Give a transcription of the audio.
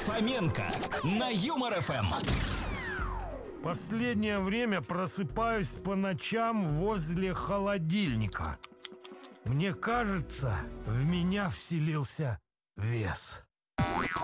Фоменко на Юмор ФМ. Последнее время просыпаюсь по ночам возле холодильника. Мне кажется, в меня вселился вес.